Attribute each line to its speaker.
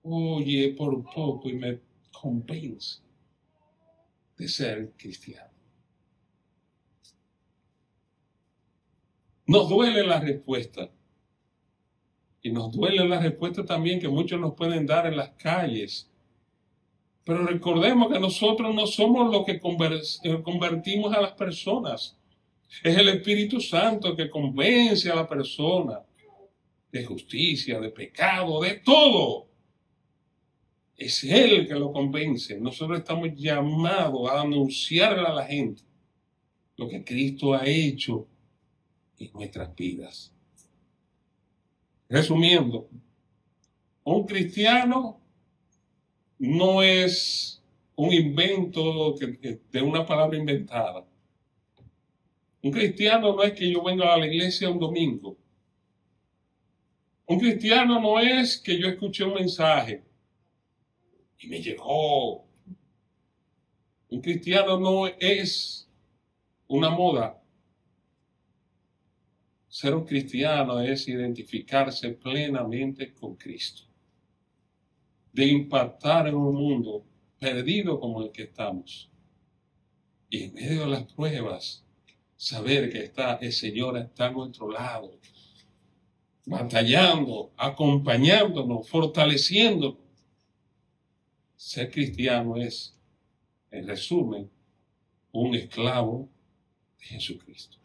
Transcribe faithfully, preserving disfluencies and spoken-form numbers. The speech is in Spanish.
Speaker 1: oye por poco y me convence de ser cristiano. Nos duele la respuesta. Y nos duele la respuesta también que muchos nos pueden dar en las calles. Pero recordemos que nosotros no somos los que convertimos a las personas. Es el Espíritu Santo que convence a la persona de justicia, de pecado, de todo. Es Él que lo convence. Nosotros estamos llamados a anunciarle a la gente lo que Cristo ha hecho en nuestras vidas. Resumiendo, un cristiano no es un invento de una palabra inventada. Un cristiano no es que yo venga a la iglesia un domingo. Un cristiano no es que yo escuché un mensaje y me llegó. Un cristiano no es una moda. Ser un cristiano es identificarse plenamente con Cristo, de impactar en un mundo perdido como el que estamos. Y en medio de las pruebas, saber que está, el Señor está a nuestro lado, batallando, acompañándonos, fortaleciéndonos. Ser cristiano es, en resumen, un esclavo de Jesucristo.